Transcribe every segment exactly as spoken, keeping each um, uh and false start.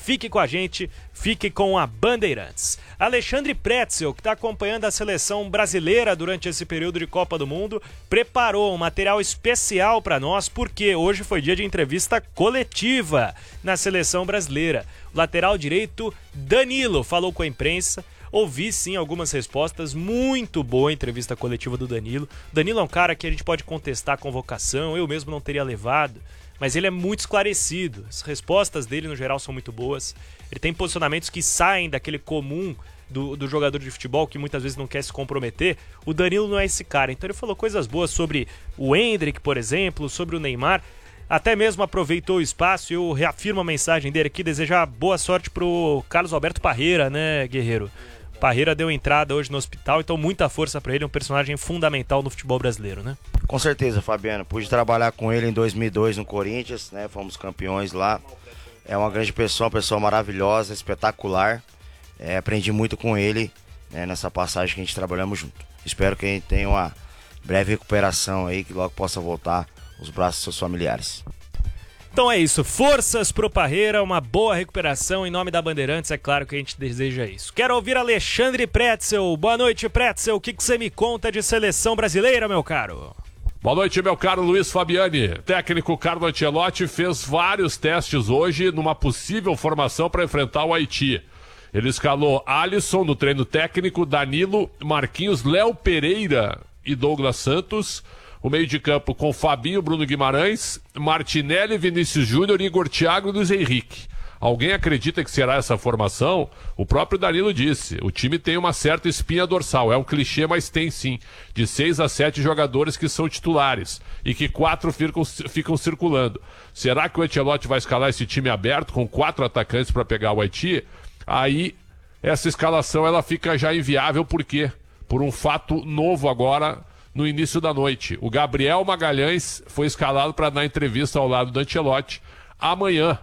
Fique com a gente, fique com a Bandeirantes. Alexandre Pretzel, que está acompanhando a seleção brasileira durante esse período de Copa do Mundo, preparou um material especial para nós, porque hoje foi dia de entrevista coletiva na seleção brasileira. O lateral direito, Danilo, falou com a imprensa. Ouvi sim algumas respostas, muito boa a entrevista coletiva do Danilo. Danilo é um cara que a gente pode contestar a convocação, eu mesmo não teria levado, mas ele é muito esclarecido. As respostas dele no geral são muito boas. Ele tem posicionamentos que saem daquele comum do, do jogador de futebol que muitas vezes não quer se comprometer. O Danilo não é esse cara, então ele falou coisas boas sobre o Endrick, por exemplo, sobre o Neymar. Até mesmo aproveitou o espaço e eu reafirmo a mensagem dele aqui, desejar boa sorte pro Carlos Alberto Parreira, né, Guerreiro? Parreira deu entrada hoje no hospital, então muita força para ele, um personagem fundamental no futebol brasileiro, né? Com certeza, Fabiano. Pude trabalhar com ele em dois mil e dois no Corinthians, né? Fomos campeões lá. É uma grande pessoa, uma pessoa maravilhosa, espetacular. É, aprendi muito com ele, né, nessa passagem que a gente trabalhamos junto. Espero que a gente tenha uma breve recuperação aí, que logo possa voltar aos braços dos seus familiares. Então é isso, forças pro Parreira, uma boa recuperação em nome da Bandeirantes, é claro que a gente deseja isso. Quero ouvir Alexandre Pretzel. Boa noite, Pretzel, o que, que você me conta de seleção brasileira, meu caro? Boa noite, meu caro Luiz Fabiani. O técnico Carlo Ancelotti fez vários testes hoje numa possível formação para enfrentar o Haiti. Ele escalou Alisson no treino técnico, Danilo, Marquinhos, Léo Pereira e Douglas Santos. O meio de campo com Fabinho, Bruno Guimarães, Martinelli, Vinícius Júnior, Igor Thiago e Luiz Henrique. Alguém acredita que será essa formação? O próprio Danilo disse, o time tem uma certa espinha dorsal, é um clichê, mas tem sim, de seis a sete jogadores que são titulares e que quatro ficam, ficam circulando. Será que o Ancelotti vai escalar esse time aberto com quatro atacantes para pegar o Haiti? Aí essa escalação ela fica já inviável, por quê? Por um fato novo agora no início da noite. O Gabriel Magalhães foi escalado para dar entrevista ao lado do Ancelotti amanhã,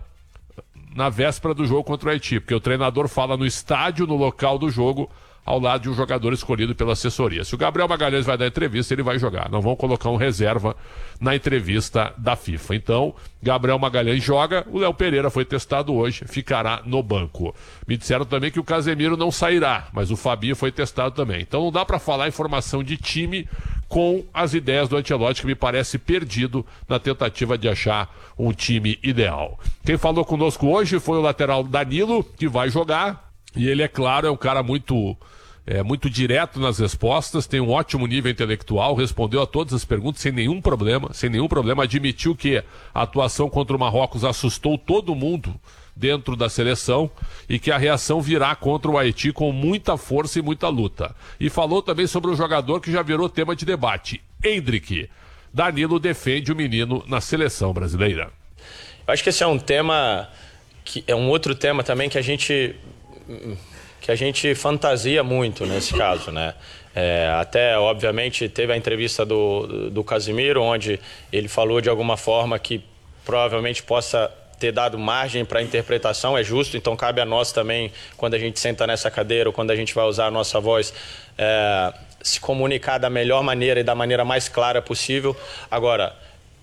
na véspera do jogo contra o Haiti, porque o treinador fala no estádio, no local do jogo, ao lado de um jogador escolhido pela assessoria. Se o Gabriel Magalhães vai dar entrevista, ele vai jogar. Não vão colocar um reserva na entrevista da FIFA. Então, Gabriel Magalhães joga, o Léo Pereira foi testado hoje, ficará no banco. Me disseram também que o Casemiro não sairá, mas o Fabinho foi testado também. Então não dá para falar em formação de time com as ideias do Ancelotti, que me parece perdido na tentativa de achar um time ideal. Quem falou conosco hoje foi o lateral Danilo, que vai jogar, e ele, é claro, é um cara muito, é, muito direto nas respostas, tem um ótimo nível intelectual, respondeu a todas as perguntas sem nenhum problema, sem nenhum problema, admitiu que a atuação contra o Marrocos assustou todo mundo dentro da seleção e que a reação virá contra o Haiti com muita força e muita luta. E falou também sobre um jogador que já virou tema de debate, Endrick. Danilo defende o menino na seleção brasileira. Eu acho que esse é um tema, que é um outro tema também que a gente, que a gente fantasia muito nesse caso, né? É, até, obviamente, teve a entrevista do, do Casemiro, onde ele falou de alguma forma que provavelmente possa ter dado margem para interpretação, é justo, então cabe a nós também, quando a gente senta nessa cadeira ou quando a gente vai usar a nossa voz, é, se comunicar da melhor maneira e da maneira mais clara possível. Agora,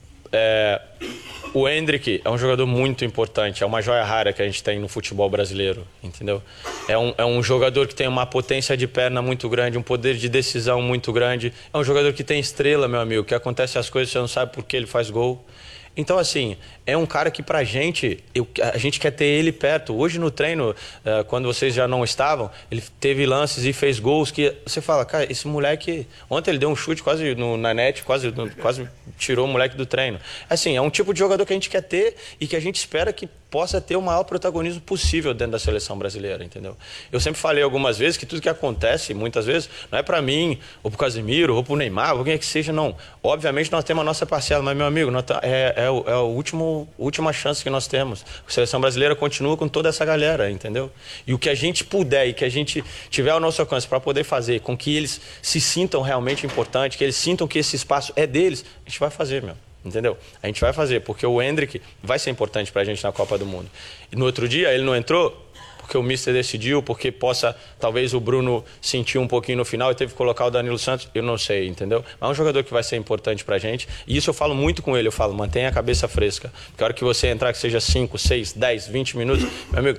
é, o Endrick é um jogador muito importante, é uma joia rara que a gente tem no futebol brasileiro, entendeu? É um, é um jogador que tem uma potência de perna muito grande, um poder de decisão muito grande, é um jogador que tem estrela, meu amigo, que acontece as coisas, você não sabe por que ele faz gol. Então, assim, é um cara que pra gente, eu, a gente quer ter ele perto. Hoje no treino, uh, quando vocês já não estavam, ele teve lances e fez gols que você fala, cara, esse moleque... Ontem ele deu um chute quase no, na net, quase, no, quase tirou o moleque do treino. Assim, é um tipo de jogador que a gente quer ter e que a gente espera que possa ter o maior protagonismo possível dentro da seleção brasileira, entendeu? Eu sempre falei algumas vezes que tudo que acontece, muitas vezes, não é pra mim, ou pro Casemiro, ou pro Neymar, ou quem é que seja, não. Obviamente nós temos a nossa parcela, mas, meu amigo, é, é, é a último, última chance que nós temos. A seleção brasileira continua com toda essa galera, entendeu? E o que a gente puder e que a gente tiver ao nosso alcance para poder fazer com que eles se sintam realmente importantes, que eles sintam que esse espaço é deles, a gente vai fazer, meu. Entendeu? A gente vai fazer, porque o Endrick vai ser importante pra gente na Copa do Mundo. E no outro dia ele não entrou porque o mister decidiu, porque possa, talvez o Bruno sentiu um pouquinho no final e teve que colocar o Danilo Santos, eu não sei, entendeu? Mas é um jogador que vai ser importante pra gente, e isso eu falo muito com ele, eu falo, mantenha a cabeça fresca, porque a hora que você entrar, que seja cinco, seis, dez, vinte minutos, meu amigo,